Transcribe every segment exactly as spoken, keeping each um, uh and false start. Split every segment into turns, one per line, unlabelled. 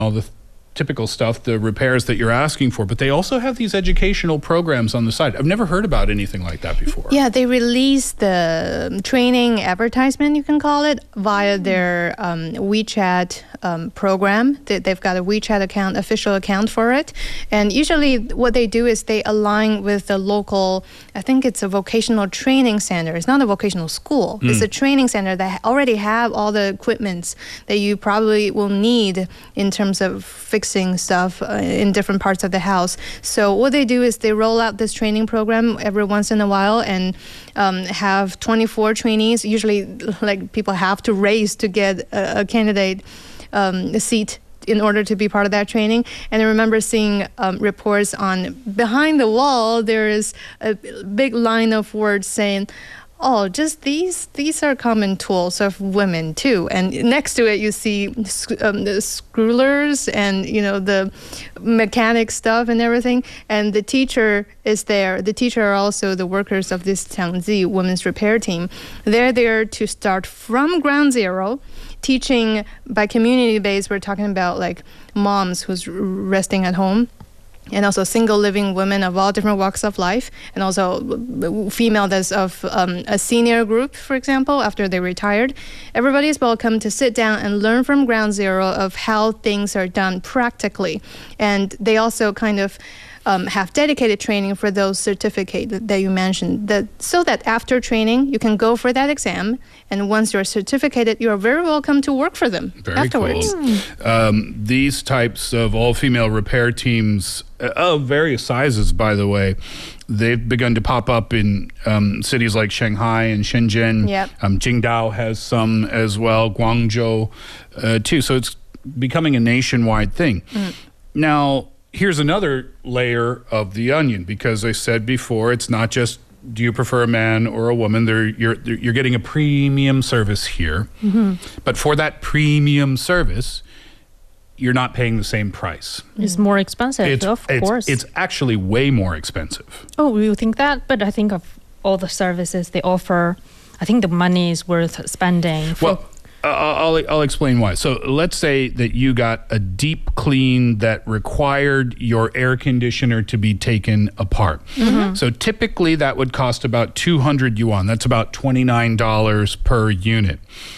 all the typical stuff, the repairs that you're asking for, but they also have these educational programs on the side. I've never heard about anything like that before.
Yeah, they release the training advertisement, you can call it, via their um, WeChat um, program. They, they've got a WeChat account, official account for it. And usually what they do is they align with the local, I think it's a vocational training center. It's not a vocational school. Mm. It's a training center that already have all the equipments that you probably will need in terms of fixing stuff uh, in different parts of the house. So what they do is they roll out this training program every once in a while and um, have twenty-four trainees. Usually, like, people have to race to get a, a candidate um, a seat in order to be part of that training. And I remember seeing um, reports on behind the wall, there is a big line of words saying, oh, just these these are common tools of women too. And next to it, you see um, the screwers and, you know, the mechanic stuff and everything. And the teacher is there. The teacher are also the workers of this Qiangzi Women's Repair Team. They're there to start from ground zero, teaching by community base. We're talking about like moms who's resting at home, and also single living women of all different walks of life, and also female that's of um, a senior group, for example, after they retired. Everybody is welcome to sit down and learn from ground zero of how things are done practically. And they also kind of Um, have dedicated training for those certificates that, that you mentioned, that so that after training you can go for that exam, and once you're certificated, you are very welcome to work for them
very
afterwards.
Cool. Um, these types of all-female repair teams uh, of various sizes, by the way, they've begun to pop up in um, cities like Shanghai and Shenzhen.
Yep.
Um, Qingdao has some as well, Guangzhou uh, too. So it's becoming a nationwide thing. Mm. Now, here's another layer of the onion, because I said before, it's not just do you prefer a man or a woman. They're, you're, you're getting a premium service here. Mm-hmm. But for that premium service, you're not paying the same price.
It's more expensive,
it's,
of
it's,
course.
It's actually way more expensive.
Oh, you think that? But I think of all the services they offer, I think the money is worth spending. For
well, Uh, I'll, I'll explain why. So let's say that you got a deep clean that required your air conditioner to be taken apart. Mm-hmm. So typically that would cost about two hundred yuan. That's about twenty-nine dollars per unit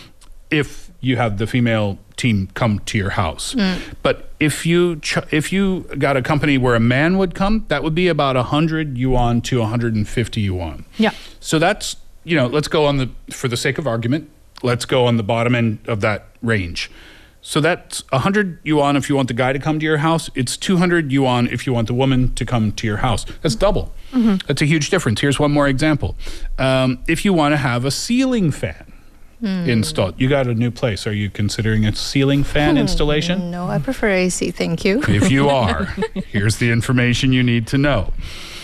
if you have the female team come to your house. Mm. But if you ch- if you got a company where a man would come, that would be about one hundred yuan to one hundred fifty yuan.
Yeah.
So that's, you know, let's go on the, for the sake of argument, let's go on the bottom end of that range. So that's one hundred yuan if you want the guy to come to your house. It's two hundred yuan if you want the woman to come to your house. That's double. Mm-hmm. That's a huge difference. Here's one more example. Um, if you want to have a ceiling fan mm. installed, you got a new place. Are you considering a ceiling fan hmm. installation?
No, I prefer A C, thank you.
If you are, here's the information you need to know.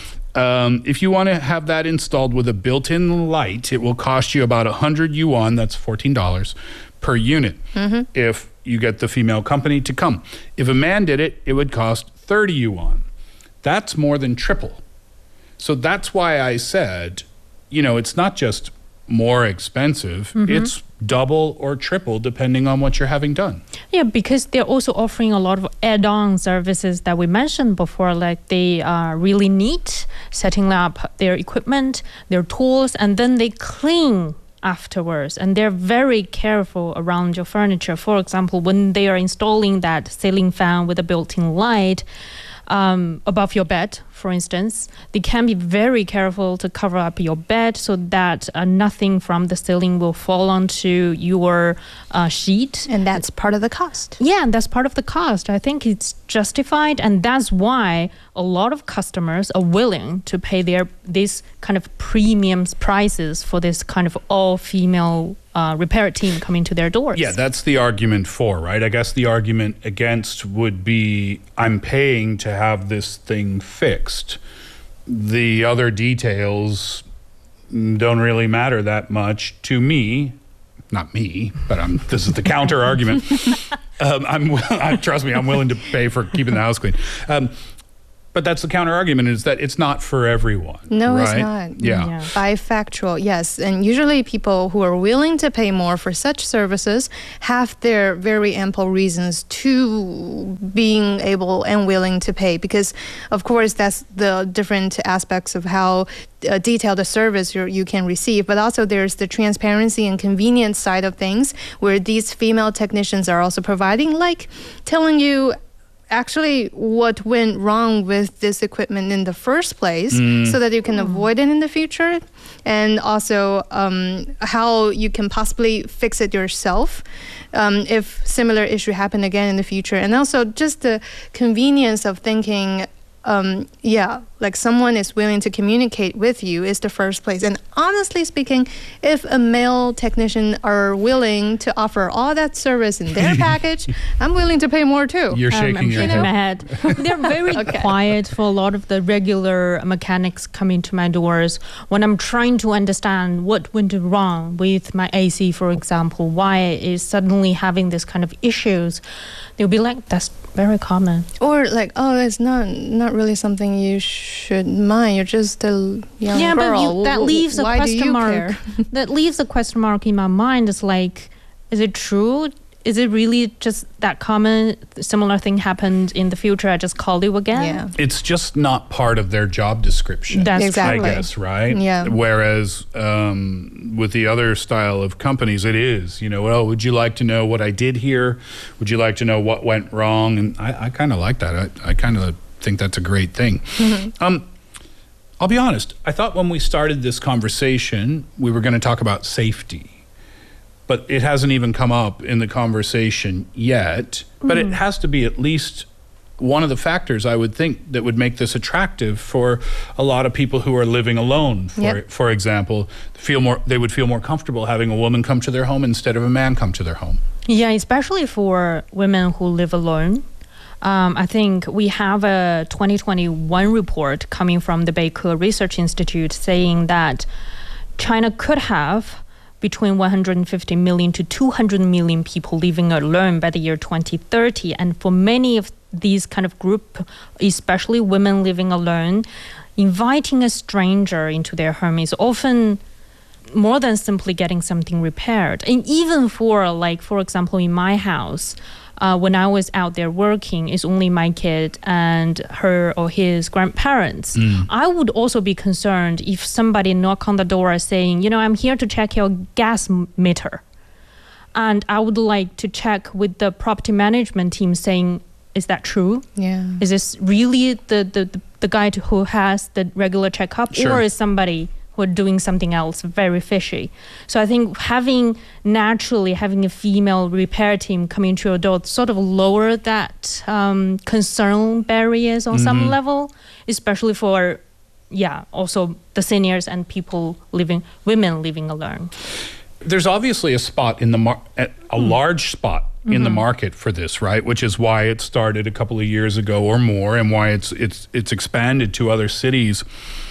Um, if you want to have that installed with a built-in light, it will cost you about one hundred yuan, that's fourteen dollars, per unit, mm-hmm. if you get the female company to come. If a man did it, it would cost thirty yuan. That's more than triple. So that's why I said, you know, it's not just more expensive, mm-hmm. it's double or triple depending on what you're having done.
Yeah, because they're also offering a lot of add-on services that we mentioned before, like they are really neat, setting up their equipment, their tools, and then they clean afterwards, and they're very careful around your furniture. For example, when they are installing that ceiling fan with a built-in light um, above your bed, for instance, they can be very careful to cover up your bed so that uh, nothing from the ceiling will fall onto your uh, sheet.
And that's part of the cost.
Yeah, and that's part of the cost. I think it's justified, and that's why a lot of customers are willing to pay their these kind of premium prices for this kind of all-female uh, repair team coming to their doors.
Yeah, that's the argument for, right? I guess the argument against would be, I'm paying to have this thing fixed. The other details don't really matter that much to me. Not me, but I'm, this is the counter argument. Um, I'm, I, trust me, I'm willing to pay for keeping the house clean. Um, But that's the counter argument, is that it's not for everyone.
No,
right?
it's not.
Yeah.
Yeah.
Bifactorial, yes. And usually people who are willing to pay more for such services have their very ample reasons to being able and willing to pay, because of course that's the different aspects of how uh, detailed a service you you can receive. But also there's the transparency and convenience side of things, where these female technicians are also providing, like telling you actually what went wrong with this equipment in the first place, so that you can avoid it in the future, and also um, how you can possibly fix it yourself um, if similar issue happen again in the future. And also just the convenience of thinking, um, yeah, like someone is willing to communicate with you is the first place. And honestly speaking, if a male technician are willing to offer all that service in their package, I'm willing to pay more too.
You're
Um,
shaking
I'm
your
shaking
head.
my head. They're very
Okay.
quiet for a lot of the regular mechanics coming to my doors when I'm trying to understand what went wrong with my A C, for example, why it is suddenly having this kind of issues. They'll be like, that's very common.
Or like, oh, it's not not really something you should mind. You're just a young
Yeah,
girl.
but you, that
W-
leaves a
Why do
question
you
mark.
care?
That leaves a question mark in my mind. It's like, is it true? Is it really just that common? Similar thing happened in the future. I just call you again.
Yeah.
It's just not part of their job description.
That's
Exactly.
I guess, right?
Yeah.
Whereas um, with the other style of companies, it is, you know, well, would you like to know what I did here? Would you like to know what went wrong? And I, I kind of like that. I, I kind of think that's a great thing. Um, I'll be honest. I thought when we started this conversation, we were going to talk about safety. But it hasn't even come up in the conversation yet. But it has to be at least one of the factors, I would think, that would make this attractive for a lot of people who are living alone. For
Yep.
for example, feel more they would feel more comfortable having a woman come to their home instead of a man come to their home.
Yeah, especially for women who live alone. Um, I think we have a twenty twenty-one report coming from the Beike Research Institute saying that China could have between one hundred fifty million to two hundred million people living alone by the year twenty thirty. And for many of these kind of group, especially women living alone, inviting a stranger into their home is often more than simply getting something repaired. And even for, like, for example, in my house, uh, when I was out there working, it's only my kid and her or his grandparents. I would also be concerned if somebody knock on the door saying, you know, I'm here to check your gas m- meter. And I would like to check with the property management team saying, is that true?
Yeah.
Is this really the, the, the, the guy who has the regular checkup?
Sure.
Or is somebody who are doing something else very fishy? So I think having naturally having a female repair team coming to your door sort of lower that um, concern barriers on some level, especially for, yeah, also the seniors and people living, women living alone.
There's obviously a spot in the mar- a a large spot in the market for this, right? Which is why it started a couple of years ago or more, and why it's it's it's expanded to other cities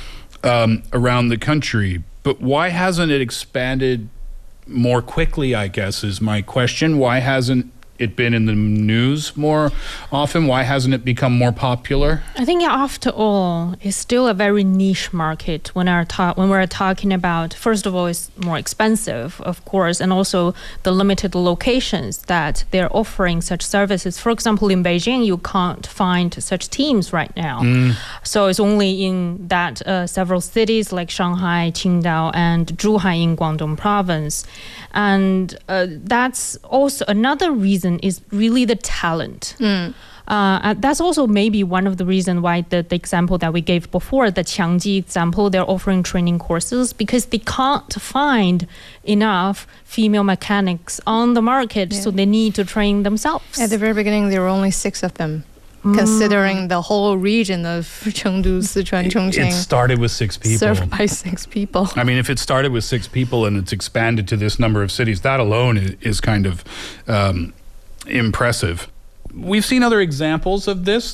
um, around the country. But why hasn't it expanded more quickly, I guess, is my question. Why hasn't it been in the news more often? Why hasn't it become more popular?
I think after all, it's still a very niche market when our ta- when we're talking about, first of all, it's more expensive, of course, and also the limited locations that they're offering such services. For example, in Beijing, you can't find such teams right now. So it's only in that uh, several cities like Shanghai, Qingdao, and Zhuhai in Guangdong province. And uh, that's also another reason is really the talent. Uh, and that's also maybe one of the reasons why the, the example that we gave before, the Qiangji example, they're offering training courses because they can't find enough female mechanics on the market, so they need to train themselves.
At the very beginning, there were only six of them, considering the whole region of Chengdu, Sichuan,
It
Chongqing,
started with six people.
served by six people.
I mean, if it started with six people and it's expanded to this number of cities, that alone is, is kind of um, impressive. We've seen other examples of this.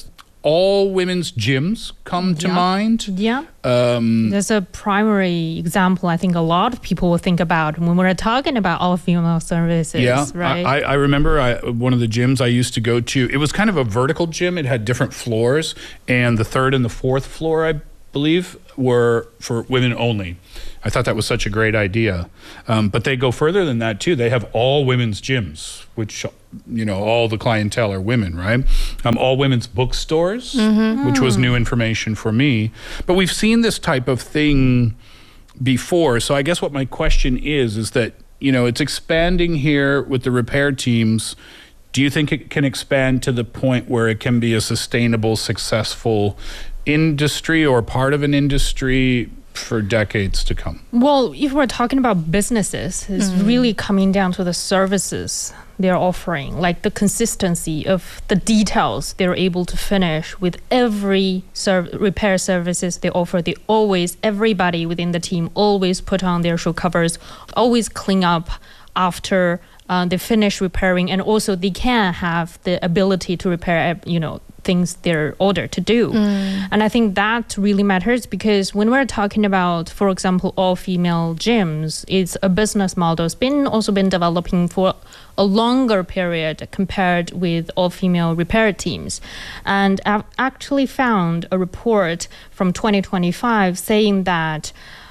all women's gyms come to
Yeah.
mind.
Yeah.
Um,
There's a primary example I think a lot of people will think about when we're talking about all female services,
yeah,
right?
I, I remember I, one of the gyms I used to go to, it was kind of a vertical gym. It had different floors, and the third and the fourth floor, I believe, were for women only. I thought that was such a great idea. Um, but they go further than that, too. They have all women's gyms, which, you know, all the clientele are women, right? Um, all women's bookstores, mm-hmm. which was new information for me. But we've seen this type of thing before. So I guess what my question is, is that, you know, it's expanding here with the repair teams. Do you think it can expand to the point where it can be a sustainable, successful industry or part of an industry for decades to come?
Well, if we're talking about businesses, it's mm. really coming down to the services they're offering, like the consistency of the details they're able to finish with every serv- repair services they offer. They always, everybody within the team always put on their shoe covers, always clean up after uh, they finish repairing, and also they can have the ability to repair, you know, things they're ordered to do. Mm. And I think that really matters, because when we're talking about, for example, all-female gyms, it's a business model. It's been also been developing for a longer period compared with all-female repair teams. And I've actually found a report from twenty twenty-five saying that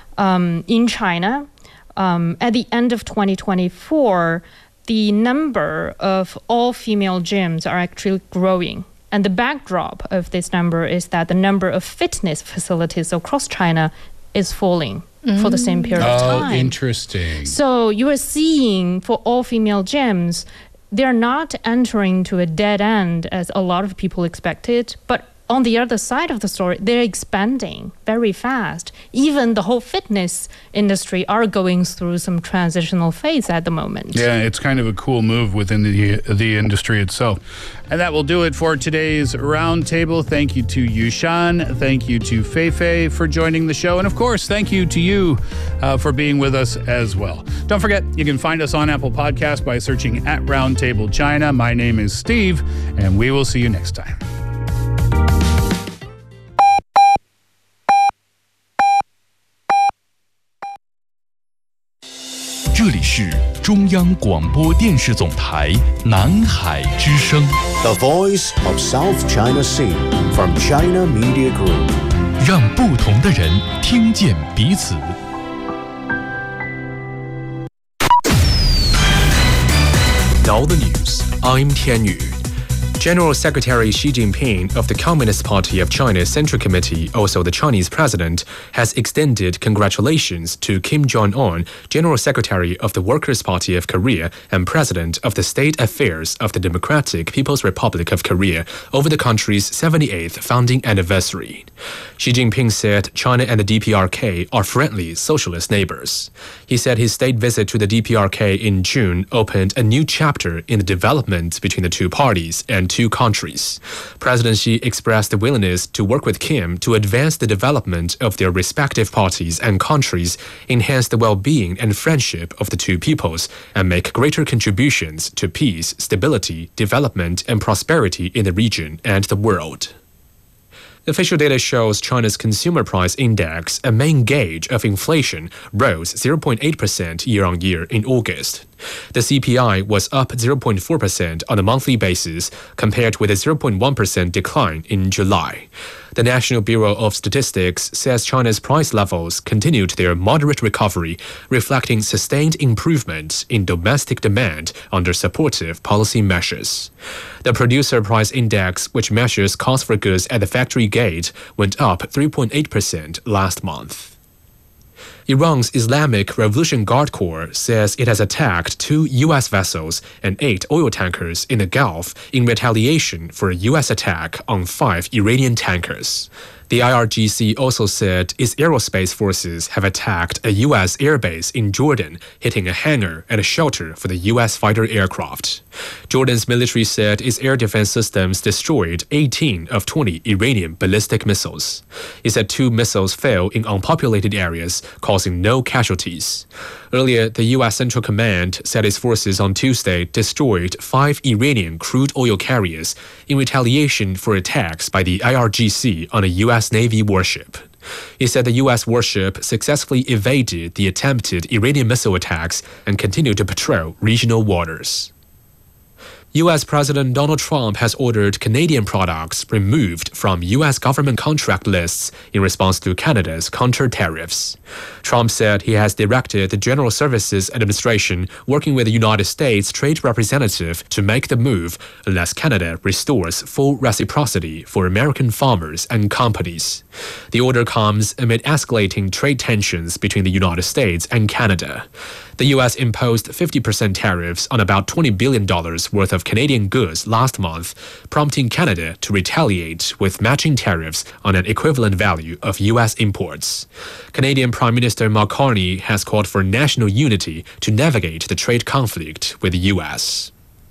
um, in China, um, at the end of twenty twenty-four, the number of all-female gyms are actually growing. And the backdrop of this number is that the number of fitness facilities across China is falling mm. for the same period of time.
Oh, interesting.
So you are seeing for all-female gyms, they're not entering to a dead end as a lot of people expected, but on the other side of the story, they're expanding very fast. Even the whole fitness industry are going through some transitional phase at the moment.
Yeah, it's kind of a cool move within the the industry itself. And that will do it for today's roundtable. Thank you to Yushan. Thank you to Feifei for joining the show. And of course, thank you to you uh, for being with us as well. Don't forget, you can find us on Apple Podcasts by searching at Roundtable China. My name is Steve, and we will see you next time.
"这里是中央广播电视总台南海之声
The Voice of South China Sea from China Media Group."
让不同的人听见彼此。
Now the news. I'm Tian Yu. General Secretary Xi Jinping of the Communist Party of China's Central Committee, also the Chinese president, has extended congratulations to Kim Jong-un, General Secretary of the Workers' Party of Korea and President of the State Affairs of the Democratic People's Republic of Korea, over the country's seventy-eighth founding anniversary. Xi Jinping said China and the D P R K are friendly socialist neighbors. He said his state visit to the D P R K in June opened a new chapter in the development between the two parties and two countries. President Xi expressed the willingness to work with Kim to advance the development of their respective parties and countries, enhance the well-being and friendship of the two peoples, and make greater contributions to peace, stability, development, and prosperity in the region and the world. Official data shows China's consumer price index, a main gauge of inflation, rose zero point eight percent year-on-year in August. The C P I was up zero point four percent on a monthly basis, compared with a zero point one percent decline in July. The National Bureau of Statistics says China's price levels continued their moderate recovery, reflecting sustained improvement in domestic demand under supportive policy measures. The Producer Price Index, which measures cost for goods at the factory gate, went up three point eight percent last month. Iran's Islamic Revolution Guard Corps says it has attacked two U S vessels and eight oil tankers in the Gulf in retaliation for a U S attack on five Iranian tankers. The I R G C also said its aerospace forces have attacked a U S airbase in Jordan, hitting a hangar and a shelter for the U S fighter aircraft. Jordan's military said its air defense systems destroyed eighteen of twenty Iranian ballistic missiles. It said two missiles fell in unpopulated areas, causing no casualties. Earlier, the U S Central Command said its forces on Tuesday destroyed five Iranian crude oil carriers in retaliation for attacks by the I R G C on a U S Navy warship. It said the U S warship successfully evaded the attempted Iranian missile attacks and continued to patrol regional waters. U S President Donald Trump has ordered Canadian products removed from U S government contract lists in response to Canada's counter-tariffs. Trump said he has directed the General Services Administration working with the United States Trade Representative to make the move unless Canada restores full reciprocity for American farmers and companies. The order comes amid escalating trade tensions between the United States and Canada. The U S imposed fifty percent tariffs on about twenty billion dollars worth of Canadian goods last month, prompting Canada to retaliate with matching tariffs on an equivalent value of U S imports. Canadian Prime Minister Mark Carney has called for national unity to navigate the trade conflict with the U S.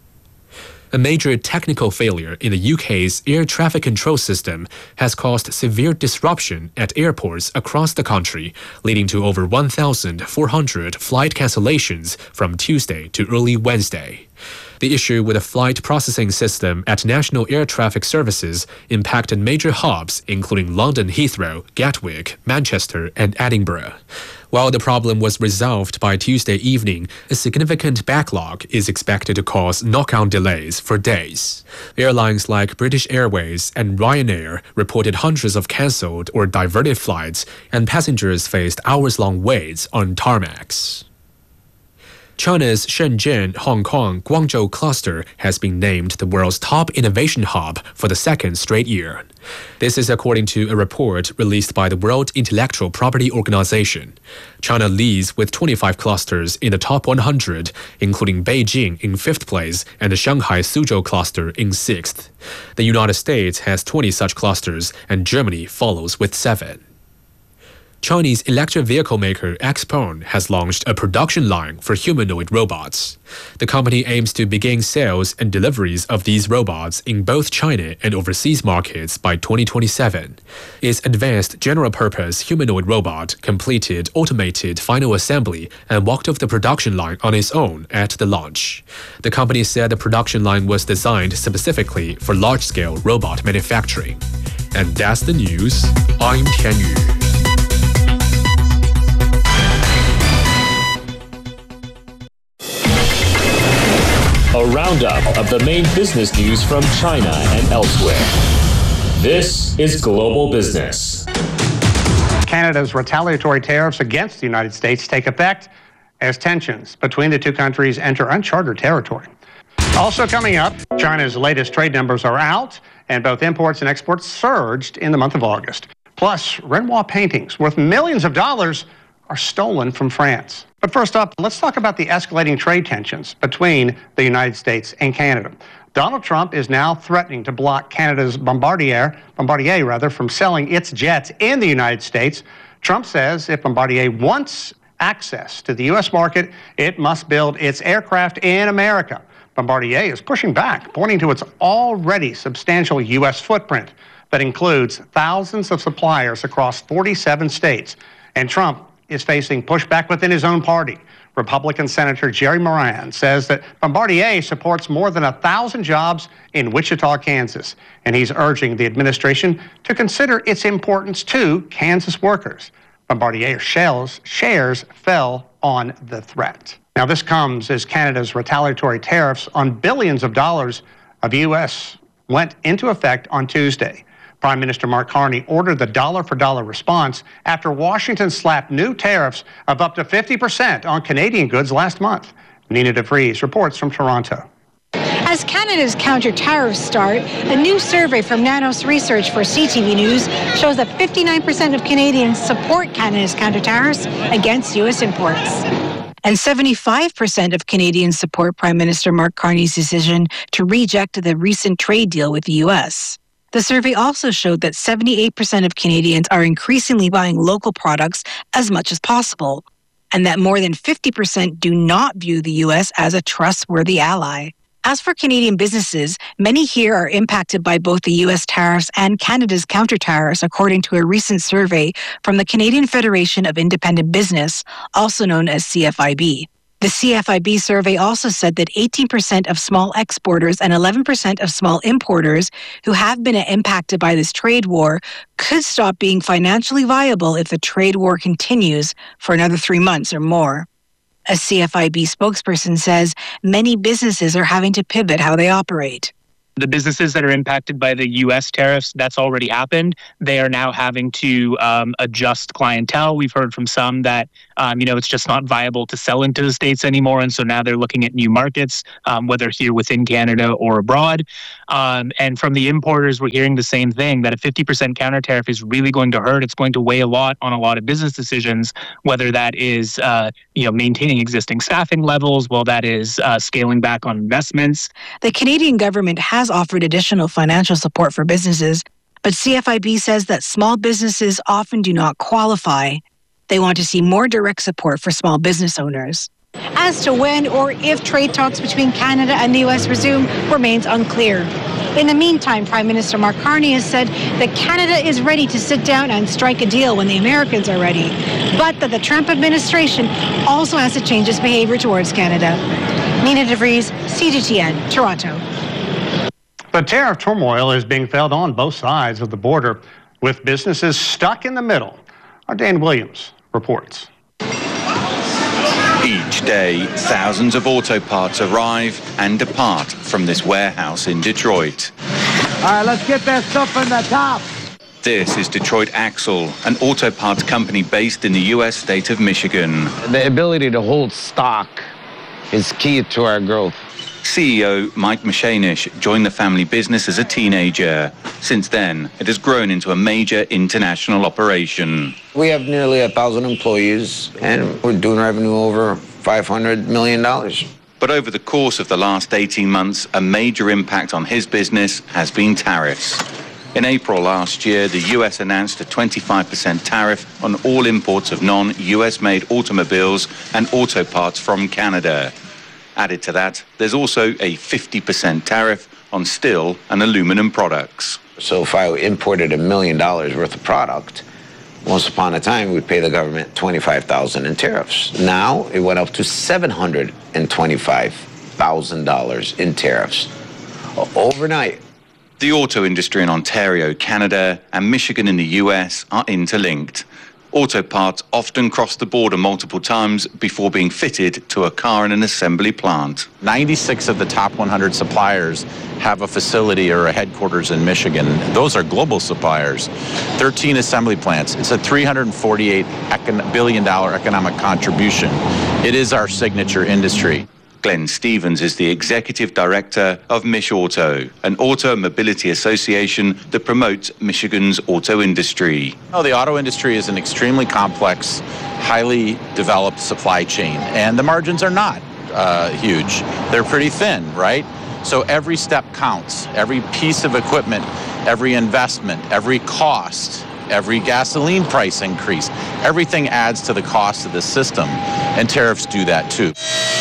A major technical failure in the U K's air traffic control system has caused severe disruption at airports across the country, leading to over one thousand four hundred flight cancellations from Tuesday to early Wednesday. The issue with the flight processing system at National Air Traffic Services impacted major hubs including London Heathrow, Gatwick, Manchester, and Edinburgh. While the problem was resolved by Tuesday evening, a significant backlog is expected to cause knock-on delays for days. Airlines like British Airways and Ryanair reported hundreds of cancelled or diverted flights, and passengers faced hours-long waits on tarmacs. China's Shenzhen, Hong Kong, Guangzhou cluster has been named the world's top innovation hub for the second straight year. This is according to a report released by the World Intellectual Property Organization. China leads with twenty-five clusters in the top one hundred, including Beijing in fifth place and the Shanghai Suzhou cluster in sixth. The United States has twenty such clusters, and Germany follows with seven. Chinese electric vehicle maker XPeng has launched a production line for humanoid robots. The company aims to begin sales and deliveries of these robots in both China and overseas markets by twenty twenty-seven. Its advanced general-purpose humanoid robot completed automated final assembly and walked off the production line on its own at the launch. The company said the production line was designed specifically for large-scale robot manufacturing. And that's the news. I'm Tian Yu.
A roundup of the main business news from China and elsewhere. This is Global Business.
Canada's retaliatory tariffs against the United States take effect as tensions between the two countries enter uncharted territory. Also coming up, China's latest trade numbers are out, and both imports and exports surged in the month of August. Plus, Renoir paintings worth millions of dollars are stolen from France. But first up, let's talk about the escalating trade tensions between the United States and Canada. Donald Trump is now threatening to block Canada's Bombardier, Bombardier rather, from selling its jets in the United States. Trump says if Bombardier wants access to the U S market, it must build its aircraft in America. Bombardier is pushing back, pointing to its already substantial U S footprint that includes thousands of suppliers across forty-seven states. And Trump is facing pushback within his own party. Republican Senator Jerry Moran says that Bombardier supports more than a thousand jobs in Wichita, Kansas, and he's urging the administration to consider its importance to Kansas workers. Bombardier shares, shares fell on the threat. Now, this comes as Canada's retaliatory tariffs on billions of dollars of U S went into effect on Tuesday. Prime Minister Mark Carney ordered the dollar-for-dollar response after Washington slapped new tariffs of up to fifty percent on Canadian goods last month. Nina DeVries reports from Toronto.
As Canada's counter-tariffs start, a new survey from Nanos Research for C T V News shows that fifty-nine percent of Canadians support Canada's counter-tariffs against U S imports. And seventy-five percent of Canadians support Prime Minister Mark Carney's decision to reject the recent trade deal with the U S. The survey also showed that seventy-eight percent of Canadians are increasingly buying local products as much as possible, and that more than fifty percent do not view the U S as a trustworthy ally. As for Canadian businesses, many here are impacted by both the U S tariffs and Canada's counter tariffs, according to a recent survey from the Canadian Federation of Independent Business, also known as C F I B. The C F I B survey also said that eighteen percent of small exporters and eleven percent of small importers who have been impacted by this trade war could stop being financially viable if the trade war continues for another three months or more. A C F I B spokesperson says many businesses are having to pivot how they operate.
The businesses that are impacted by the U S tariffs, that's already happened. They are now having to um, adjust clientele. We've heard from some that, um, you know, it's just not viable to sell into the States anymore. And so now they're looking at new markets, um, whether here within Canada or abroad. Um, and from the importers, we're hearing the same thing, that a fifty percent counter tariff is really going to hurt. It's going to weigh a lot on a lot of business decisions, whether that is, uh, you know, maintaining existing staffing levels, well, that is uh, scaling back on investments.
The Canadian government has offered additional financial support for businesses, but C F I B says that small businesses often do not qualify. They want to see more direct support for small business owners. As to when or if trade talks between Canada and the U S resume remains unclear. In the meantime, Prime Minister Mark Carney has said that Canada is ready to sit down and strike a deal when the Americans are ready, but that the Trump administration also has to change its behavior towards Canada. Nina DeVries, C G T N, Toronto.
The tariff turmoil is being felt on both sides of the border, with businesses stuck in the middle. Our Dan Williams reports.
Each day, thousands of auto parts arrive and depart from this warehouse in Detroit.
All right, let's get that stuff on the top.
This is Detroit Axle, an auto parts company based in the U S state of Michigan.
The ability to hold stock is key to our growth.
C E O Mike Mashanish joined the family business as a teenager. Since then, it has grown into a major international operation.
We have nearly a thousand employees, and we're doing revenue over five hundred million dollars.
But over the course of the last eighteen months, a major impact on his business has been tariffs. In April last year, the U S announced a twenty-five percent tariff on all imports of non-U S made automobiles and auto parts from Canada. Added to that, there's also a fifty percent tariff on steel and aluminum products.
So if I imported a million dollars worth of product, once upon a time we'd pay the government twenty-five thousand dollars in tariffs. Now it went up to seven hundred twenty-five thousand dollars in tariffs overnight.
The auto industry in Ontario, Canada, and Michigan in the U S are interlinked. Auto parts often cross the border multiple times before being fitted to a car in an assembly plant.
ninety-six of the top one hundred suppliers have a facility or a headquarters in Michigan. Those are global suppliers. thirteen assembly plants. It's a three hundred forty-eight billion dollars economic contribution. It is our signature industry.
Glenn Stevens is the executive director of Mich Auto, an auto mobility association that promotes Michigan's auto industry.
Oh, the auto industry is an extremely complex, highly developed supply chain, and the margins are not uh, huge. They're pretty thin, right? So every step counts. Every piece of equipment, every investment, every cost, every gasoline price increase, everything adds to the cost of the system, and tariffs do that too.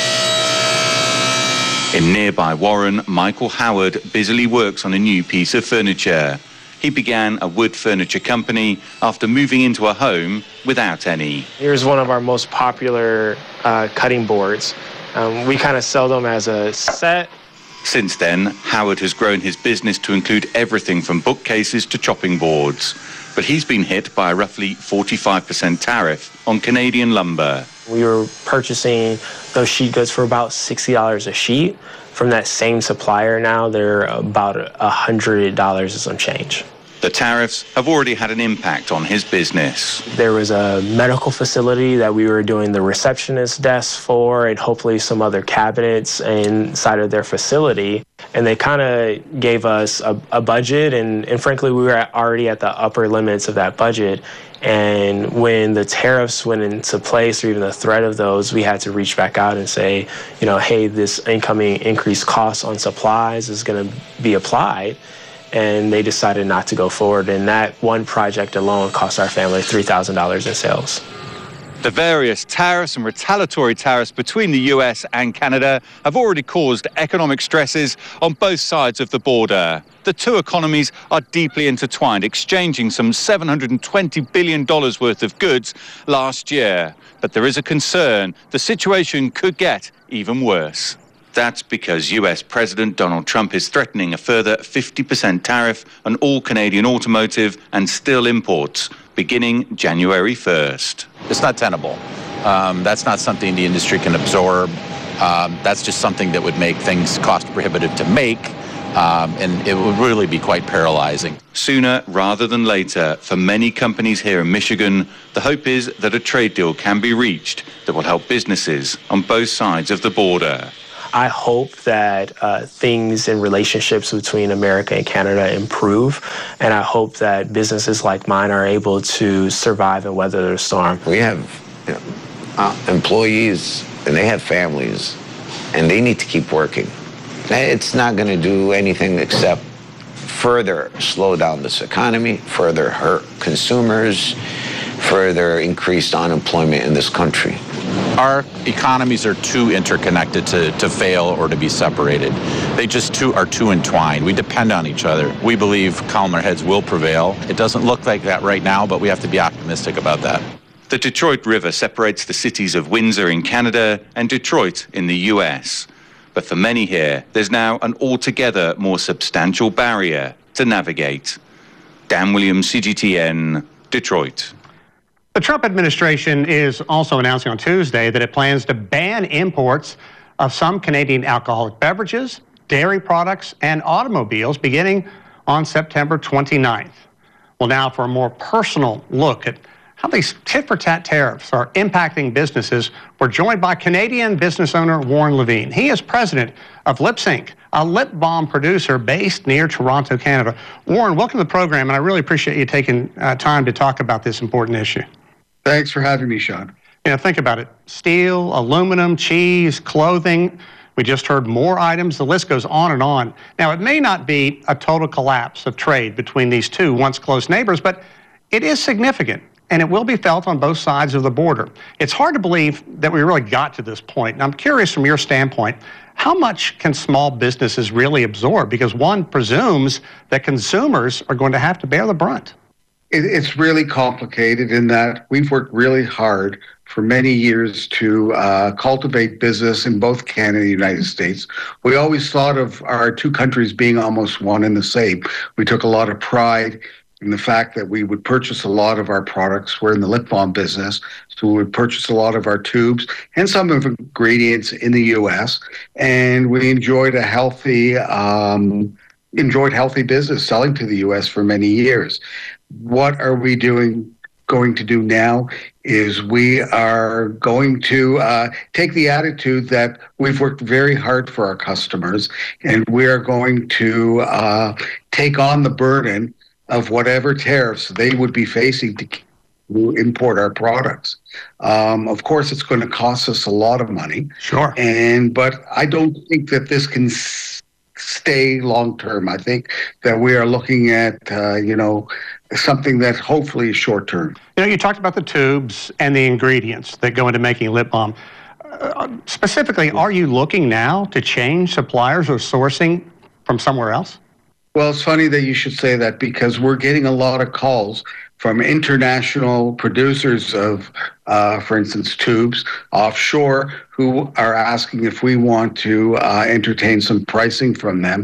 In nearby Warren, Michael Howard busily works on a new piece of furniture. He began a wood furniture company after moving into a home without any.
Here's one of our most popular uh, cutting boards. Um, we kind of sell them as a set.
Since then, Howard has grown his business to include everything from bookcases to chopping boards. But he's been hit by a roughly forty-five percent tariff on Canadian lumber.
We were purchasing those sheet goods for about sixty dollars a sheet. From that same supplier now, they're about one hundred dollars and some change.
The tariffs have already had an impact on his business.
There was a medical facility that we were doing the receptionist desk for, and hopefully some other cabinets inside of their facility. And they kind of gave us a, a budget, and, and frankly, we were already at the upper limits of that budget. And when the tariffs went into place, or even the threat of those, we had to reach back out and say, you know, hey, this incoming increased cost on supplies is going to be applied. And they decided not to go forward. And that one project alone cost our family three thousand dollars in sales.
The various tariffs and retaliatory tariffs between the U S and Canada have already caused economic stresses on both sides of the border. The two economies are deeply intertwined, exchanging some seven hundred twenty billion dollars worth of goods last year. But there is a concern the situation could get even worse. That's because U S President Donald Trump is threatening a further fifty percent tariff on all Canadian automotive and steel imports, beginning January first.
It's not tenable. Um, that's not something the industry can absorb. Um, that's just something that would make things cost prohibitive to make, um, and it would really be quite paralyzing.
Sooner rather than later, for many companies here in Michigan, the hope is that a trade deal can be reached that will help businesses on both sides of the border.
I hope that uh, things in relationships between America and Canada improve, and I hope that businesses like mine are able to survive and weather the storm.
We have you know, uh, employees, and they have families, and they need to keep working. It's not going to do anything except further slow down this economy, further hurt consumers, further increase unemployment in this country.
Our economies are too interconnected to, to fail or to be separated. They just too are too entwined. We depend on each other. We believe calmer heads will prevail. It doesn't look like that right now, but we have to be optimistic about that.
The Detroit River separates the cities of Windsor in Canada and Detroit in the U S. But for many here, there's now an altogether more substantial barrier to navigate. Dan Williams, C G T N, Detroit.
The Trump administration is also announcing on Tuesday that it plans to ban imports of some Canadian alcoholic beverages, dairy products, and automobiles beginning on September twenty-ninth. Well, now for a more personal look at how these tit-for-tat tariffs are impacting businesses, we're joined by Canadian business owner Warren Levine. He is president of LipSync, a lip balm producer based near Toronto, Canada. Warren, welcome to the program, and I really appreciate you taking uh, time to talk about this important issue.
Thanks for having me, Sean.
You know, think about it. Steel, aluminum, cheese, clothing. We just heard more items. The list goes on and on. Now, it may not be a total collapse of trade between these two once close neighbors, but it is significant, and it will be felt on both sides of the border. It's hard to believe that we really got to this point. And I'm curious from your standpoint, how much can small businesses really absorb? Because one presumes that consumers are going to have to bear the brunt.
It's really complicated in that we've worked really hard for many years to uh, cultivate business in both Canada and the United States. We always thought of our two countries being almost one and the same. We took a lot of pride in the fact that we would purchase a lot of our products. We're in the lip balm business, so we would purchase a lot of our tubes and some of the ingredients in the U S, and we enjoyed a healthy, um, enjoyed healthy business selling to the U S for many years. What are we doing, going to do now is we are going to uh, take the attitude that we've worked very hard for our customers, and we are going to uh, take on the burden of whatever tariffs they would be facing to import our products. Um, of course, it's going to cost us a lot of money.
Sure.
And but I don't think that this can s- stay long term. I think that we are looking at, uh, you know, something that hopefully is short term.
You know, you talked about the tubes and the ingredients that go into making lip balm. Uh, specifically, are you looking now to change suppliers or sourcing from somewhere else?
Well, it's funny that you should say that because we're getting a lot of calls from international producers of, uh, for instance, tubes offshore who are asking if we want to uh, entertain some pricing from them.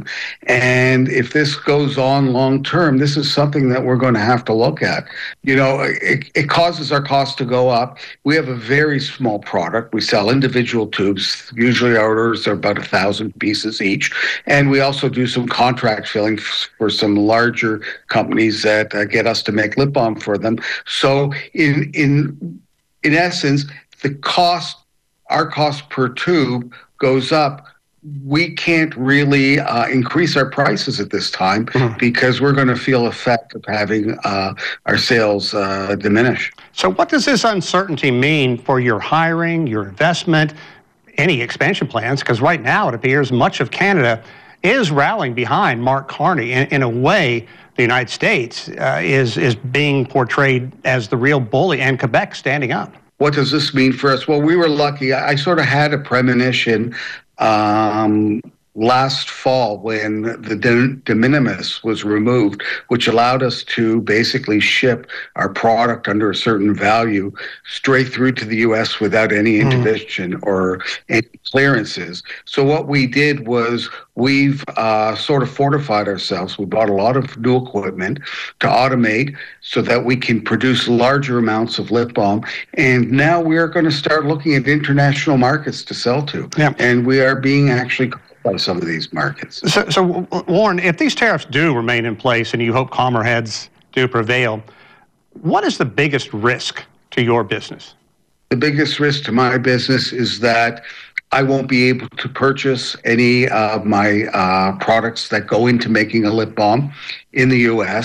And if this goes on long term, this is something that we're going to have to look at. You know, it, it causes our costs to go up. We have a very small product. We sell individual tubes. Usually our orders are about a thousand pieces each. And we also do some contract filling for some larger companies that uh, get us to make lip balm for them. So in in in essence, the cost, our cost per tube goes up. We can't really uh, increase our prices at this time mm-hmm. because we're going to feel the effect of having uh, our sales uh, diminish.
So what does this uncertainty mean for your hiring, your investment, any expansion plans? Because right now it appears much of Canada is rallying behind Mark Carney. In, in a way, the United States uh, is, is being portrayed as the real bully, and Quebec standing up.
what does this mean for us? Well, we were lucky. I, I sort of had a premonition um, last fall when the de, de minimis was removed, which allowed us to basically ship our product under a certain value straight through to the U S without any intervention mm. or any clearances. So what we did was we've uh, sort of fortified ourselves. We bought a lot of new equipment to automate so that we can produce larger amounts of lip balm. And now we are going to start looking at international markets to sell to.
Yeah.
And we are being actually by some of these markets.
So, so, Warren, if these tariffs do remain in place and you hope calmer heads do prevail, what is the biggest risk to your business?
The biggest risk to my business is that I won't be able to purchase any of my uh, products that go into making a lip balm in the U S